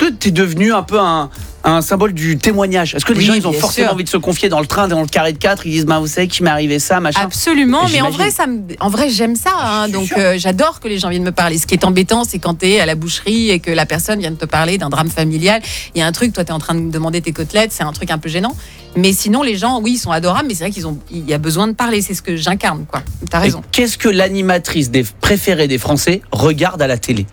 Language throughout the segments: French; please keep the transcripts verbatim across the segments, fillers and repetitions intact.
que t'es devenu un peu un, un symbole du témoignage? Est-ce que les Oui, gens ils ont bien forcément sûr. envie de se confier dans le train, dans le carré de quatre, ils disent bah vous savez qu'il m'est arrivé ça, machin. Absolument, mais en J'imagine. vrai, ça me... en vrai, j'aime ça. Hein, donc, euh, j'adore que les gens viennent me parler. Ce qui est embêtant, c'est quand t'es à la boucherie et que la personne vient de te parler d'un drame familial. Il y a un truc, toi, t'es en train de demander tes côtelettes, c'est un truc un peu gênant. Mais sinon, les gens, oui, ils sont adorables, mais c'est vrai qu'ils ont, il y a besoin de parler. C'est ce que j'incarne, quoi. T'as Et raison. qu'est-ce que l'animatrice des préférée des Français regarde à la télé?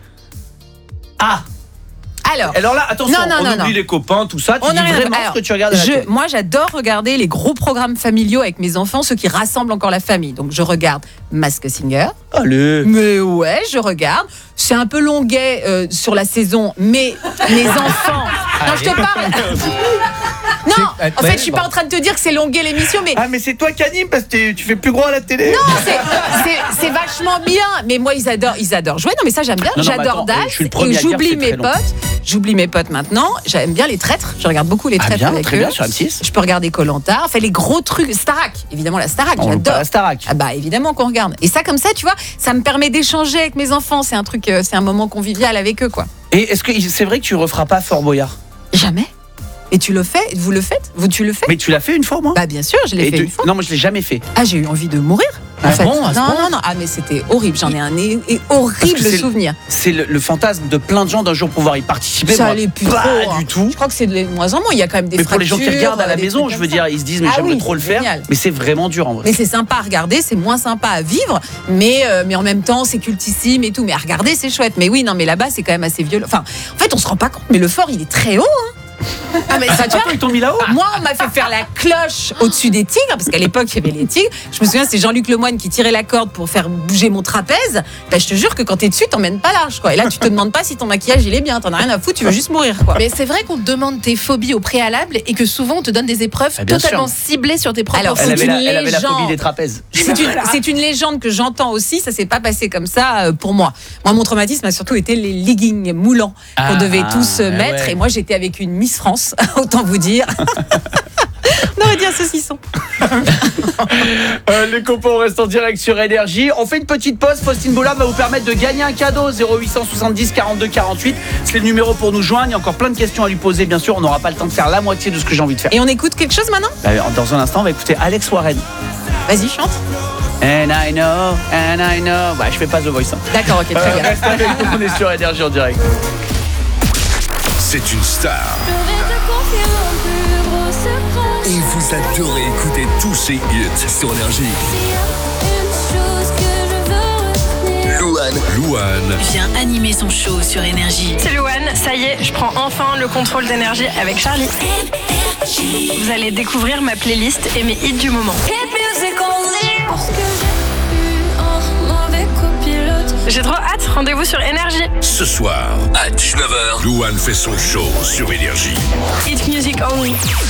Ah. Alors. Alors là, attention, Non, non, on non, oublie non. les copains, tout ça. Tu On dis a rien à- vraiment alors, ce que tu regardes à la je, télé. Moi, j'adore regarder les gros programmes familiaux avec mes enfants, ceux qui rassemblent encore la famille. Donc, je regarde Masked Singer. Allez. Mais ouais, je regarde. C'est un peu longuet euh, sur la saison, mais mes enfants. Non, je te parle. Non, en fait, je suis pas en train de te dire que c'est longuet l'émission, mais Ah mais c'est toi qui anime parce que tu fais plus gros à la télé. non, c'est- c'est- c'est vachement bien. Mais moi, ils adorent, ils adorent jouer. Non, mais ça, j'aime bien. Non, non, mais J'adore attends, Dax. je suis le premier Et à dire que j'oublie c'est mes très long. potes. J'oublie mes potes maintenant. J'aime bien les traîtres. Je regarde beaucoup les Ah traîtres bien, avec très eux. bien sur M six. Je peux regarder Koh-Lanta. Enfin, les gros trucs. Starac, évidemment, la Starac. On loupe pas J'adore. la Starac. Ah bah évidemment qu'on regarde. Et ça comme ça, tu vois, ça me permet d'échanger avec mes enfants. C'est un truc, euh, c'est un moment convivial avec eux, quoi. Et est-ce que c'est vrai que tu referas pas Fort Boyard? Jamais. Et tu le fais, vous le faites, vous tu le fais. Mais tu l'as fait une fois, moi? Bah bien sûr, je l'ai Et fait de- une fois. Non, moi je l'ai jamais fait. Ah, j'ai eu envie de mourir. En Ah fait. bon, à ce non, point non, non. Ah mais c'était horrible. J'en ai un é- é- Parce horrible que c'est- souvenir. C'est le, le fantasme de plein de gens d'un jour pouvoir y participer. Ça moi, allait plus pas trop, hein. du tout. Je crois que c'est de moins en moins. Il y a quand même des Mais pour les gens qui fractures, regardent à la euh, des maison, trucs je comme veux ça. dire, ils se disent mais Ah j'aimerais oui, trop le c'est faire. génial. Mais c'est vraiment dur en vrai. Mais c'est sympa à regarder, c'est moins sympa à vivre, mais, euh, mais en même temps c'est cultissime et tout. Mais à regarder c'est chouette. Mais oui, non, mais là-bas c'est quand même assez violent. Enfin, en fait on se rend pas compte, mais le fort il est très haut. Hein. Ah mais ça, tu vois, Attends, ils t'ont mis là-haut? moi, on m'a fait faire la cloche au-dessus des tigres, parce qu'à l'époque, il y avait les tigres. Je me souviens, c'est Jean-Luc Lemoyne qui tirait la corde pour faire bouger mon trapèze. Ben, je te jure que quand t'es dessus, t'emmènes pas large, quoi. Et là, tu te demandes pas si ton maquillage, il est bien. T'en as rien à foutre, tu veux juste mourir, quoi. Mais c'est vrai qu'on te demande tes phobies au préalable et que souvent on te donne des épreuves Ah, bien totalement sûr. ciblées sur tes propres Alors, Elle phobies. avait, une la, elle avait la légende. phobie des trapèzes. C'est une, c'est une légende que j'entends aussi, ça s'est pas passé comme ça euh, pour moi. Moi, mon traumatisme a surtout été les leggings moulants qu'on Ah, devait tous euh, ouais, mettre. ouais. Et moi, j'étais avec une Miss France, autant vous dire. On aurait dit un saucisson. Euh, les copains, on reste en direct sur Énergie. On fait une petite pause. Faustine Bollard va vous permettre de gagner un cadeau. zéro huit cent soixante-dix quarante-deux quarante-huit. C'est le numéro pour nous joindre. Il y a encore plein de questions à lui poser. Bien sûr, on n'aura pas le temps de faire la moitié de ce que j'ai envie de faire. Et on écoute quelque chose maintenant? Bah, dans un instant, on va écouter Alex Warren. Vas-y, chante. And I know, and I know. Bah, je fais pas The Voice. Hein. D'accord, ok, très Euh, bien. reste avec nous, on est sur Énergie en direct. C'est une star. Et vous adorez écouter tous ces hits sur Énergie. Louane. Louane. Vient animer son show sur Énergie. C'est Louane, ça y est, je prends enfin le contrôle d'énergie avec Charlie. Vous allez découvrir ma playlist et mes hits du moment. J'ai trop hâte, rendez-vous sur Énergie. Ce soir, à dix-neuf heures, Louane fait son show sur Énergie. Hit music only.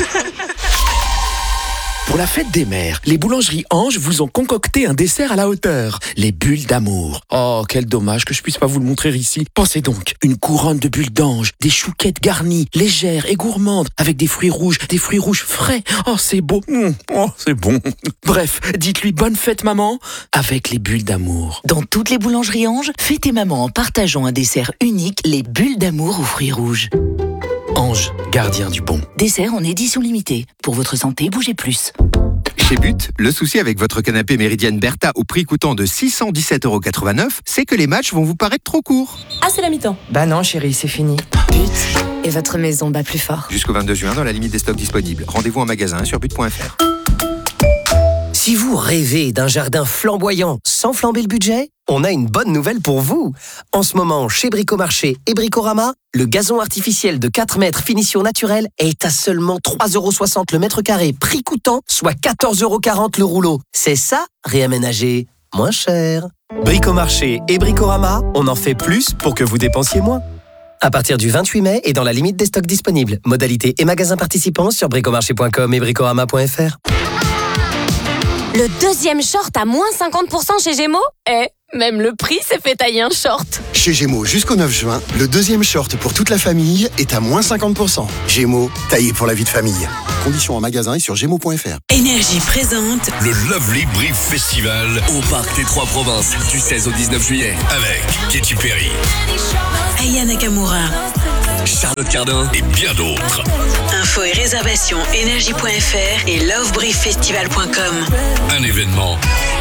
Pour la fête des mères, les boulangeries Ange vous ont concocté un dessert à la hauteur, les bulles d'amour. Oh, quel dommage que je puisse pas vous le montrer ici. Pensez donc, une couronne de bulles d'ange, des chouquettes garnies, légères et gourmandes, avec des fruits rouges, des fruits rouges frais. Oh, c'est beau. Mmh. Oh, c'est bon. Bref, dites-lui bonne fête maman, avec les bulles d'amour. Dans toutes les boulangeries Ange, fêtez maman en partageant un dessert unique, les bulles d'amour aux fruits rouges. Ange, gardien du bon. Dessert en édition limitée. Pour votre santé, bougez plus. Chez But, le souci avec votre canapé Méridienne Bertha au prix coûtant de six cent dix-sept euros quatre-vingt-neuf, c'est que les matchs vont vous paraître trop courts. Ah, c'est la mi-temps. Bah non, chérie, c'est fini. But. Et votre maison bat plus fort. Jusqu'au vingt-deux juin, dans la limite des stocks disponibles. Rendez-vous en magasin sur but point f r. Si vous rêvez d'un jardin flamboyant sans flamber le budget, on a une bonne nouvelle pour vous. En ce moment, chez Bricomarché et Bricorama, le gazon artificiel de quatre mètres finition naturelle est à seulement trois euros soixante le mètre carré, prix coûtant, soit quatorze euros quarante le rouleau. C'est ça, réaménager moins cher. Bricomarché et Bricorama, on en fait plus pour que vous dépensiez moins. À partir du vingt-huit mai et dans la limite des stocks disponibles. Modalités et magasins participants sur bricomarché point com et bricorama point f r. Le deuxième short à moins cinquante pour cent chez Gémeaux? Eh, même le prix s'est fait tailler un short. Chez Gémeaux, jusqu'au neuf juin, le deuxième short pour toute la famille est à moins cinquante pour cent. Gémeaux, taillé pour la vie de famille. Conditions en magasin et sur gémeaux point f r. Énergie présente Le Lovely Brief Festival au Parc des Trois Provinces du seize au dix-neuf juillet avec Katy Perry, Aya Nakamura, Charlotte Cardin et bien d'autres. Infos et réservations énergie point f r et lovebrieffestival point com. Un événement.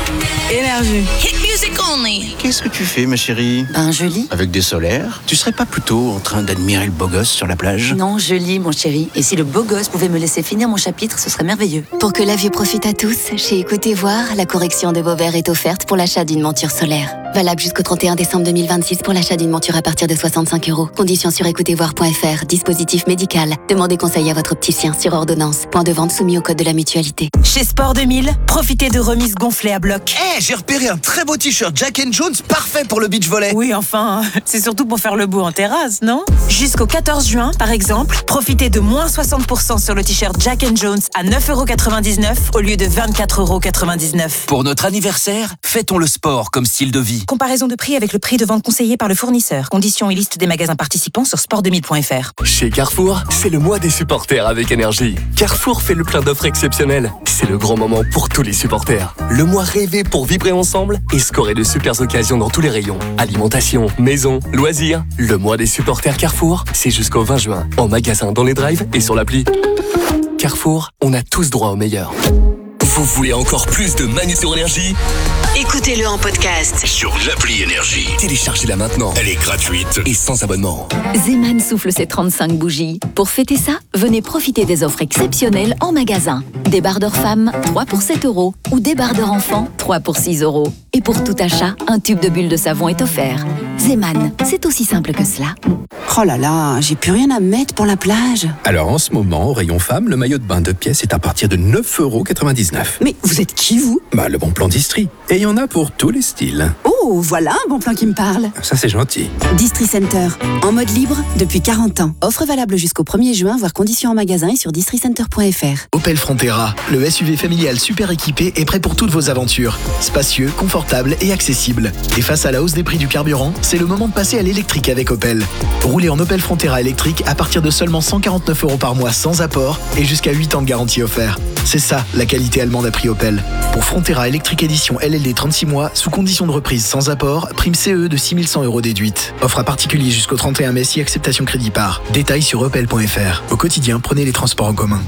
Énergie. Hit music only. Qu'est-ce que tu fais, ma chérie? Ben, je lis. Avec des solaires? Tu serais pas plutôt en train d'admirer le beau gosse sur la plage? Non, je lis, mon chéri. Et si le beau gosse pouvait me laisser finir mon chapitre, ce serait merveilleux. Pour que la vue profite à tous, chez Écoutez Voir, la correction de vos verres est offerte pour l'achat d'une monture solaire. Valable jusqu'au trente et un décembre deux mille vingt-six pour l'achat d'une monture à partir de soixante-cinq euros. Conditions sur écoutez voir point f r. Dispositif médical. Demandez conseil à votre opticien sur ordonnance. Point de vente soumis au code de la mutualité. Chez Sport deux mille, profitez de remises gonflées à bloc. Eh, hey, j'ai repéré un très beau t-shirt Jack and Jones, parfait pour le beach volley. Oui, enfin, c'est surtout pour faire le beau en terrasse, non? Jusqu'au quatorze juin, par exemple, profitez de moins soixante pour cent sur le t-shirt Jack and Jones à neuf euros quatre-vingt-dix-neuf au lieu de vingt-quatre euros quatre-vingt-dix-neuf. Pour notre anniversaire, fêtons le sport comme style de vie. Comparaison de prix avec le prix de vente conseillé par le fournisseur. Conditions et liste des magasins participants sur sport deux mille point f r. Chez Carrefour, c'est le mois des supporters avec Énergie. Carrefour fait le plein d'offres exceptionnelles. C'est le grand moment pour tous les supporters. Le mois rêvé pour vibrer ensemble et scorer de super occasions dans tous les rayons. Alimentation, maison, loisirs. Le mois des supporters Carrefour, c'est jusqu'au vingt juin. En magasin, dans les drives et sur l'appli. Carrefour, on a tous droit au meilleur. Vous voulez encore plus de Manu sur Énergie? Écoutez-le en podcast sur l'appli Énergie. Téléchargez-la maintenant. Elle est gratuite et sans abonnement. Zeman souffle ses trente-cinq bougies. Pour fêter ça, venez profiter des offres exceptionnelles en magasin. Débardeur femme, trois pour sept euros. Ou débardeur enfant, trois pour six euros. Et pour tout achat, un tube de bulles de savon est offert. Zeman, c'est aussi simple que cela. Oh là là, j'ai plus rien à mettre pour la plage. Alors en ce moment, au rayon femme, le maillot de bain de pièces est à partir de neuf euros quatre-vingt-dix-neuf. Mais vous êtes qui, vous? Bah, le bon plan d'Istrie. Et il y en a pour tous les styles. Oh, voilà un bon plan qui me parle. Ça, c'est gentil. Distri Center, en mode libre depuis quarante ans. Offre valable jusqu'au premier juin, voire conditions en magasin et sur distri center point f r. Opel Frontera, le S U V familial super équipé est prêt pour toutes vos aventures. Spacieux, confortable et accessible. Et face à la hausse des prix du carburant, c'est le moment de passer à l'électrique avec Opel. Roulez en Opel Frontera électrique à partir de seulement cent quarante-neuf euros par mois sans apport et jusqu'à huit ans de garantie offert. C'est ça, la qualité allemande à prix Opel. Pour Frontera électrique édition L L D trente-six mois, sous condition de reprise sans apport, prime C E de six mille cent euros déduite. Offre à particulier jusqu'au trente et un mai si acceptation crédit par. Détails sur opel point f r. Au quotidien, prenez les transports en commun.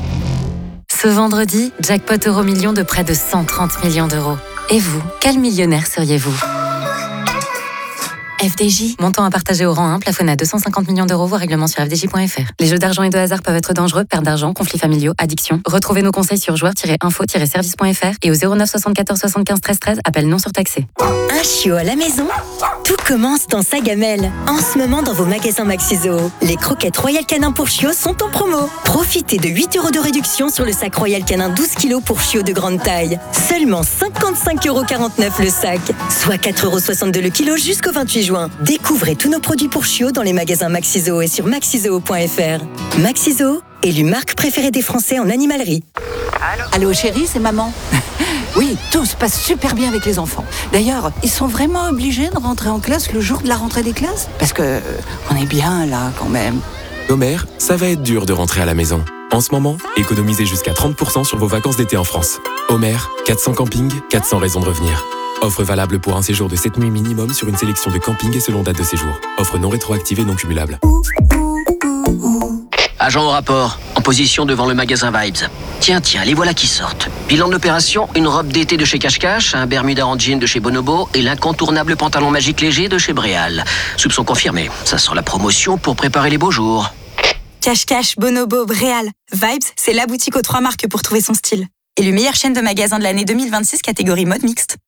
Ce vendredi, jackpot euro million de près de cent trente millions d'euros. Et vous, quel millionnaire seriez-vous ? F D J. Montant à partager au rang un, plafonné à deux cent cinquante millions d'euros, voire règlement sur f d j point f r. Les jeux d'argent et de hasard peuvent être dangereux, perte d'argent, conflits familiaux, addiction. Retrouvez nos conseils sur joueurs tiret info tiret service point f r et au zéro neuf soixante-quatorze soixante-quinze treize treize, appel non surtaxé. Un chiot à la maison? Tout commence dans sa gamelle. En ce moment, dans vos magasins Maxiso, les croquettes Royal Canin pour chiots sont en promo. Profitez de huit euros de réduction sur le sac Royal Canin douze kilos pour chiots de grande taille. Seulement cinquante-cinq euros quarante-neuf le sac, soit quatre euros soixante-deux le kilo jusqu'au vingt-huit juin. Découvrez tous nos produits pour chiots dans les magasins Maxiso et sur maxizoo point f r. Maxiso, élue marque préférée des Français en animalerie. Allô chérie, c'est maman. Oui, tout se passe super bien avec les enfants. D'ailleurs, ils sont vraiment obligés de rentrer en classe le jour de la rentrée des classes? Parce que euh, on est bien là quand même. Homer, ça va être dur de rentrer à la maison. En ce moment, économisez jusqu'à trente pour cent sur vos vacances d'été en France. Homer, quatre cents campings, quatre cents raisons de revenir. Offre valable pour un séjour de sept nuits minimum sur une sélection de campings et selon date de séjour. Offre non rétroactive et non cumulable. Agent au rapport, en position devant le magasin Vibes. Tiens, tiens, les voilà qui sortent. Bilan de l'opération, une robe d'été de chez Cache Cache, un Bermuda en jean de chez Bonobo et l'incontournable pantalon magique léger de chez Bréal. Soupçon confirmé, ça sent la promotion pour préparer les beaux jours. Cache Cache, Bonobo, Bréal. Vibes, c'est la boutique aux trois marques pour trouver son style. Élue meilleure chaîne de magasins de l'année deux mille vingt-six, catégorie mode mixte.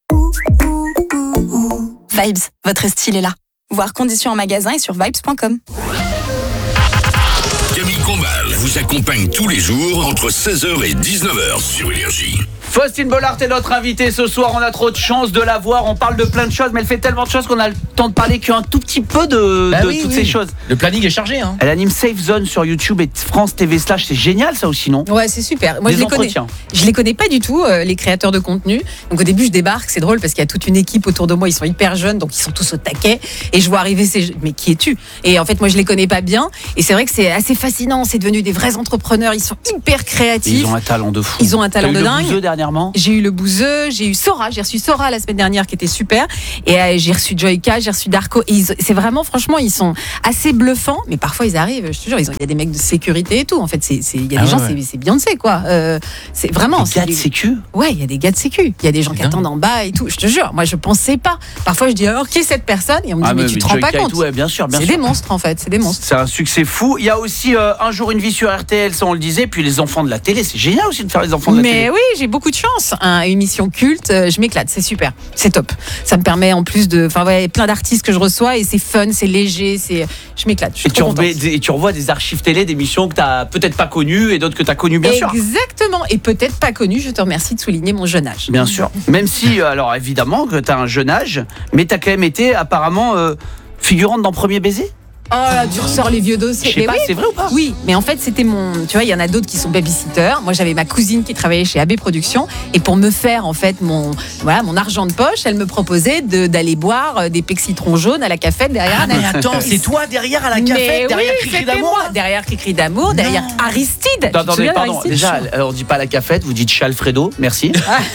Vibes, votre style est là. Voir conditions en magasin et sur vibes point com. Camille Combal vous accompagne tous les jours entre seize heures et dix-neuf heures sur Énergie. Faustine Bollard est notre invitée ce soir, on a trop de chance de la voir, on parle de plein de choses, mais elle fait tellement de choses qu'on a le temps de parler qu'un tout petit peu de, bah de oui, toutes oui. ces choses. Le planning est chargé, hein. Elle anime Safe Zone sur YouTube et France T V Slash, c'est génial ça aussi, non? Ouais, c'est super. Moi, Des je les connais. entretiens. Je les connais pas du tout, euh, les créateurs de contenu. Donc au début, je débarque, c'est drôle parce qu'il y a toute une équipe autour de moi, ils sont hyper jeunes, donc ils sont tous au taquet. Et je vois arriver ces, mais qui es-tu? Et en fait, moi, je les connais pas bien. Et c'est vrai que c'est assez fascinant. C'est devenu des vrais entrepreneurs. Ils sont hyper créatifs. Et ils ont un talent de fou. Ils ont un talent T'as de eu le dingue. bouseux dernièrement. dernièrement? J'ai eu le Bouzeux, j'ai eu Sora, j'ai reçu Sora la semaine dernière qui était super, et euh, j'ai reçu Joyka, j'ai reçu Darko, et ils- c'est vraiment, franchement, ils sont assez bluffants, mais parfois ils arrivent, je te jure, ils ont- il y a des mecs de sécurité et tout, en fait, c'est, c'est- il y a Ah des gens, ouais. c'est, c'est Beyoncé, quoi. Euh, c'est vraiment. Des gars de sécu? Ouais, il y a des gars de sécu, il y a des gens qui attendent en bas et tout, je te jure, moi je pensais pas. Parfois je dis, alors qui est cette personne? Et on me dit, Ah, mais, mais- tu mais te rends pas Joyka et compte. tout, ouais, bien sûr, bien c'est sûr. des monstres, en fait, c'est des monstres. C'est un succès fou. Il y a aussi euh, Un jour une vie sur R T L, ça on le disait, puis les enfants de la télé, c'est génial aussi de faire les enfants de la Mais télé. oui, j'ai beaucoup de chance. Hein, une émission culte, euh, je m'éclate, c'est super, c'est top. Ça me permet en plus de, enfin ouais, plein d'artistes que je reçois et c'est fun, c'est léger, c'est, je m'éclate. Je suis Et tu, trop revois contente. des, et tu revois des archives télé d'émissions que tu n'as peut-être pas connues et d'autres que tu as connues, bien sûr. Exactement, et peut-être pas connu. Je te remercie de souligner mon jeune âge. Bien sûr. Même si, euh, alors évidemment, que tu as un jeune âge, mais tu as quand même été apparemment euh, figurante dans Premier Baiser. Oh là, tu ressors les vieux dossiers. Je sais Mais pas, oui. c'est vrai ou pas? Oui, mais en fait, c'était mon. Tu vois, il y en a d'autres qui sont babysitters. Moi, j'avais ma cousine qui travaillait chez A B Productions. Et pour me faire, en fait, mon, voilà, mon argent de poche, elle me proposait de- d'aller boire euh, des pecs citrons jaunes à la cafette derrière. Ah, mais attends, c'est toi derrière à la cafette, Mais derrière oui, Cricri c'était d'amour, moi. Derrière Cricri d'amour, derrière Aristide. Tu te Attendez, souviens pardon, d'Aristide déjà, euh, on dit pas la cafette, vous dites Chalfredo, merci.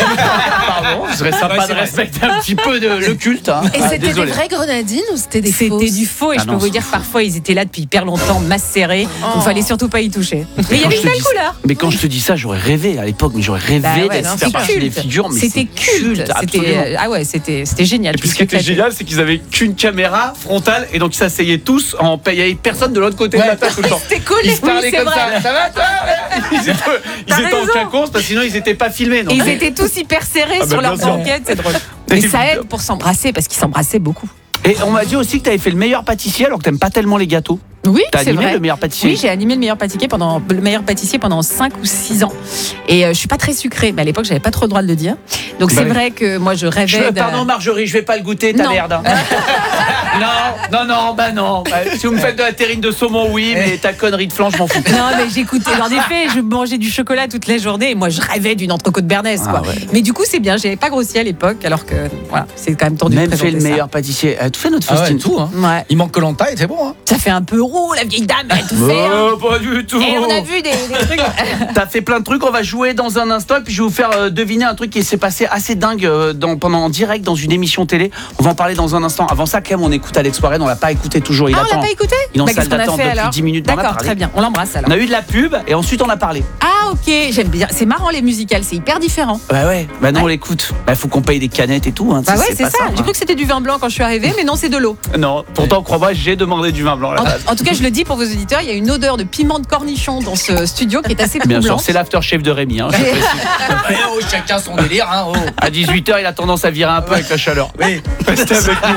Pardon, ce serait sympa de respecter un petit peu de- le culte. Hein. Et Ah, c'était des désolé. vraies grenadines ou c'était des fausses? C'était du faux, et Ah je non, peux vous c'est dire que parfois ils étaient là depuis hyper longtemps, macérés. Il fallait surtout pas y toucher. Mais il y Quand avait je une te belle dis- couleur. Mais quand je te dis ça, j'aurais rêvé à l'époque, mais j'aurais rêvé Bah ouais, d'être non, faire c'est partie des culte. figures. Mais C'était c'est culte. absolument. C'était, ah ouais, c'était, c'était génial. Et puis ce qui était génial, c'est qu'ils avaient qu'une caméra frontale et donc ils s'asseyaient tous en paix. Il n'y avait personne de l'autre côté de la table tout le temps. C'était cool, Ils se oui, parlaient c'est comme vrai. ça. Ça va toi? Ils étaient, ils T'as étaient en raison. quinconce parce que sinon ils n'étaient pas filmés. donc. Et ils étaient tous hyper serrés Ah bah, sur leur bien sûr. banquette, c'est drôle. Et ça aide pour s'embrasser parce qu'ils s'embrassaient beaucoup. Et on m'a dit aussi que tu avais fait le meilleur pâtissier alors que t'aimes pas tellement les gâteaux. Oui, T'as c'est animé vrai. le meilleur pâtissier. Oui, j'ai animé le meilleur pâtissier pendant le meilleur pâtissier pendant cinq ou six ans. Et euh, je suis pas très sucrée, mais à l'époque j'avais pas trop le droit de le dire. Donc Bah c'est oui. vrai que moi je rêvais. Je, d'un- pardon Marjorie, je vais pas le goûter ta Non. merde. hein. non, non, non, bah non. Bah, si vous me faites de la terrine de saumon, oui, mais ta connerie de flan, je m'en fous. Non, mais j'écoutais. En effet, je mangeais du chocolat toute la journée et moi je rêvais d'une entrecôte bernaise, quoi. Ah ouais. Mais du coup, c'est bien, j'avais pas grossi à l'époque, alors que voilà, c'est quand même tendu Même de fait le présenter ça. meilleur pâtissier. Elle a tout fait notre Ah ouais, Faustine. tout, hein. Ouais. Il manque Koh-Lanta et c'est bon, hein. Ça fait un peu roux, la vieille dame, elle a tout fait. hein. Oh, pas du tout. Et on a vu des, des trucs. T'as fait plein de trucs, on va jouer dans un instant et puis je vais vous faire euh, deviner un truc qui s'est passé assez dingue euh, dans, pendant en direct dans une émission télé. On va en parler dans un instant. Avant ça, quand même, on écoute Alex Warren, on l'a pas écouté toujours. Il Ah, on attend. l'a pas écouté? Il est en Bah, salle qu'est-ce qu'on a d'attente fait, depuis alors dix minutes. on en a D'accord, parlé. très bien, on l'embrasse alors. On a eu de la pub et ensuite on a parlé. Ah ok, j'aime bien. C'est marrant les musicales, c'est hyper différent. Bah ouais, bah non, on l'écoute. Bah faut qu'on paye des canettes et tout. Hein. Bah Tu sais, ouais, c'est pas ça. simple, J'ai hein. cru que c'était du vin blanc quand je suis arrivée, mais non, c'est de l'eau. Non, pourtant, crois-moi, j'ai demandé du vin blanc. Là. En, en tout cas, je le dis pour vos auditeurs, il y a une odeur de piment de cornichon dans ce studio qui est assez Bien sûr, troublante. c'est l'aftershave de Rémi. Hein, je Et- précise. Oh, chacun son délire, hein. Oh. À dix-huit heures, il a tendance à virer un peu avec la chaleur. Oui. Restez avec nous.